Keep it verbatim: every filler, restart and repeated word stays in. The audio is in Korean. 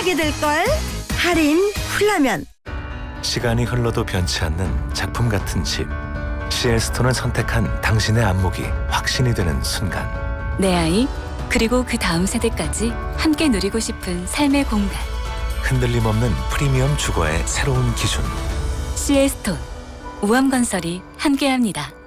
사게 될걸? 할인 훌라면. 시간이 흘러도 변치 않는 작품 같은 집. 씨엘스톤을 선택한 당신의 안목이 확신이 되는 순간. 내 아이, 그리고 그 다음 세대까지 함께 누리고 싶은 삶의 공간. 흔들림 없는 프리미엄 주거의 새로운 기준. 씨엘스톤, 우암건설이 함께합니다.